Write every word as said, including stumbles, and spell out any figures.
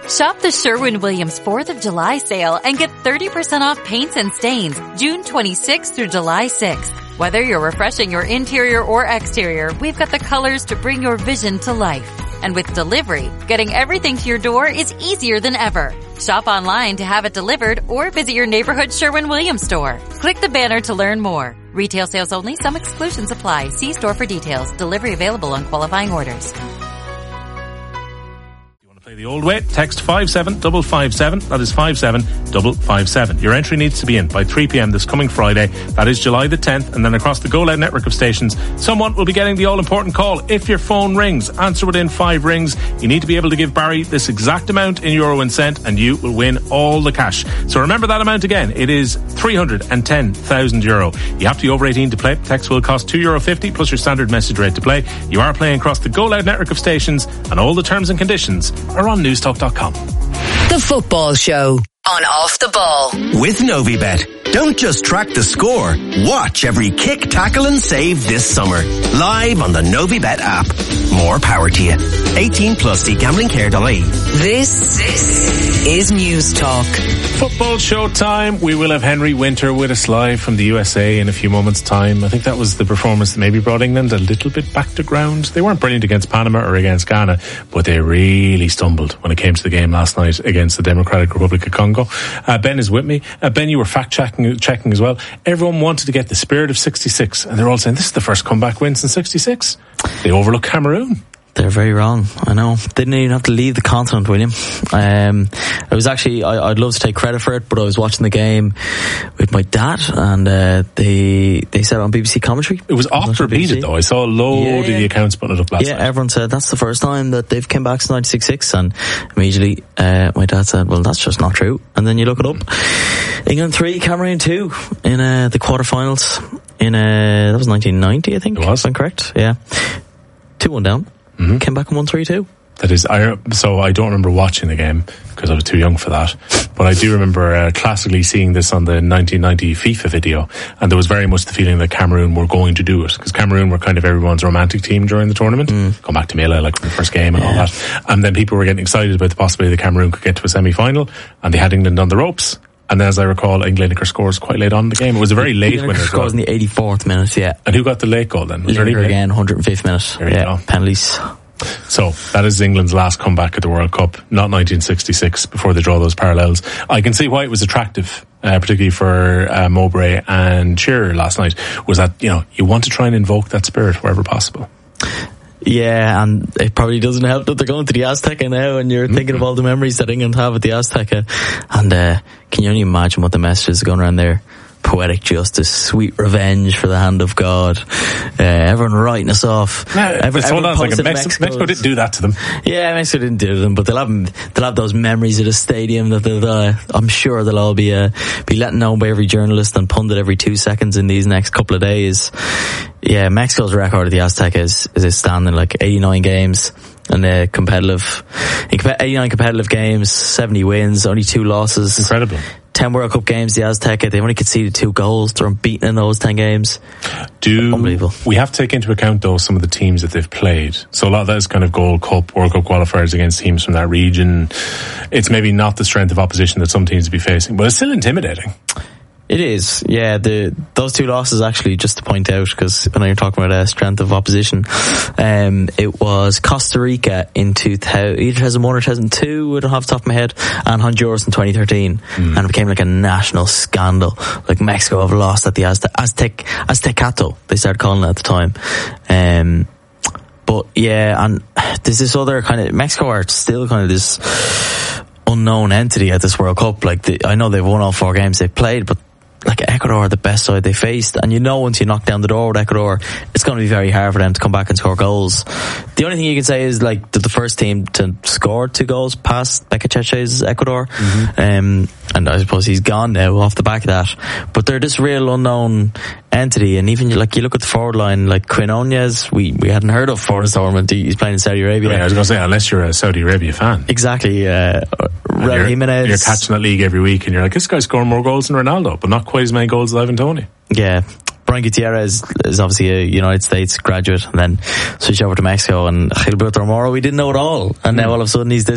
Shop the Sherwin-Williams fourth of July sale and get thirty percent off paints and stains June twenty-sixth through July sixth. Whether you're refreshing your interior or exterior, we've got the colors to bring your vision to life. And with delivery, getting everything to your door is easier than ever. Shop online to have it delivered or visit your neighborhood Sherwin-Williams store. Click the banner to learn more. Retail sales only. Some exclusions apply. See store for details. Delivery available on qualifying orders. Play the old way. Text five seven five five seven. That is five seven five five seven. Your entry needs to be in by three p.m. this coming Friday. That is July the tenth. And then across the Go Loud network of stations, someone will be getting the all-important call. If your phone rings, answer within five rings. You need to be able to give Barry this exact amount in euro and cent, and you will win all the cash. So remember that amount again. It is three hundred ten thousand euro. You have to be over eighteen to play. Text will cost two euro fifty plus your standard message rate to play. You are playing across the Go Loud network of stations, and all the terms and conditions are on newstalk dot com. The Football Show on Off the Ball. With Novibet. Don't just track the score. Watch every kick, tackle and save this summer. Live on the Novibet app. More power to you. eighteen plus, see gambling care dot I E. This, this is News Talk. Football show time. We will have Henry Winter with us live from the U S A in a few moments' time. I think that was the performance that maybe brought England a little bit back to ground. They weren't brilliant against Panama or against Ghana, but they really stumbled when it came to the game last night against the Democratic Republic of Congo. Uh, Ben is with me. Uh, Ben, you were fact-checking checking as well. Everyone wanted to get the spirit of sixty-six, and they're all saying this is the first comeback win since sixty-six. They overlooked Cameroon. They're very wrong. I know. Didn't even have to leave the continent, William. Um, I was actually, I, I'd love to take credit for it, but I was watching the game with my dad, and uh, they they said it on B B C commentary. It was oft repeated, though. I saw a load yeah, yeah. of the accounts putting it up last yeah, night. Yeah, everyone said that's the first time that they've come back since nineteen sixty-six, and immediately uh, my dad said, well, that's just not true. And then you look it up. England three, Cameroon two in uh, the quarterfinals in, uh, that was nineteen ninety, I think. It was. If I'm correct, yeah. two one down. Mm-hmm. Came back and won three two. That is, I, so I don't remember watching the game because I was too young for that. But I do remember uh, classically seeing this on the nineteen ninety FIFA video, and there was very much the feeling that Cameroon were going to do it, because Cameroon were kind of everyone's romantic team during the tournament. Mm. Come back to Mela, like from the first game and yeah. all that. And then people were getting excited about the possibility that Cameroon could get to a semi-final, and they had England on the ropes. And then, as I recall, England Lineker scores quite late on in the game. It was a very late winner. Lineker scores in the eighty-fourth minute, yeah. And who got the late goal then? Was Lineker again, one hundred fifth minute. There you yeah, go. Penalties. So that is England's last comeback at the World Cup, not nineteen sixty-six, before they draw those parallels. I can see why it was attractive, uh, particularly for uh, Mowbray and Shearer last night, was that, you know, you want to try and invoke that spirit wherever possible. Yeah, and it probably doesn't help that they're going to the Azteca now, and you're mm-hmm. thinking of all the memories that England have at the Azteca. And uh, can you only imagine what the messages are going around there? Poetic justice, sweet revenge for the hand of God. Uh, everyone writing us off. No, Every, hold on, like Mexico, Mexico didn't do that to them. Yeah, Mexico didn't do it to them, but they'll have they'll have those memories of the stadium that they'll, uh, I'm sure they'll all be uh, be letting know by every journalist and pundit every two seconds in these next couple of days. Yeah, Mexico's record at the Azteca is is outstanding, like eighty-nine games. And uh, competitive, in eighty-nine competitive games, seventy wins, only two losses. Incredible. ten World Cup games, the Azteca, they've only conceded two goals. They're unbeaten in those ten games. Do Unbelievable. We have to take into account, though, some of the teams that they've played. So a lot of that is kind of Gold Cup, World Cup qualifiers against teams from that region. It's maybe not the strength of opposition that some teams would be facing, but it's still intimidating. It is, yeah. The those two losses, actually, just to point out, because when you're talking about uh, strength of opposition, um, it was Costa Rica in two thousand, either two thousand one or two thousand two, I don't have the top of my head, and Honduras in twenty thirteen, mm. and it became like a national scandal. Like, Mexico have lost at the Aztec, Aztec, Aztecato, they started calling it at the time. Um, but yeah, and there's this other kind of, Mexico are still kind of this unknown entity at this World Cup. Like, the, I know they've won all four games they've played, but like, Ecuador are the best side they faced, and you know once you knock down the door with Ecuador, it's going to be very hard for them to come back and score goals. The only thing you can say is, like, the, the first team to score two goals past Becachec's Ecuador, mm-hmm. um, and I suppose he's gone now off the back of that. But they're this real unknown entity, and even like you look at the forward line, like Quinonez, we we hadn't heard of for this tournament. He's playing in Saudi Arabia. Yeah, I was going to say, unless you're a Saudi Arabia fan, exactly. Uh, Raul you're, Jimenez, you're catching that league every week, and you're like, this guy's scoring more goals than Ronaldo, but not quite as many goals as Ivan Toney. Yeah. Brian Gutierrez is obviously a United States graduate, and then switched over to Mexico, and Gilberto Moro, we didn't know at all, and now all of a sudden he's this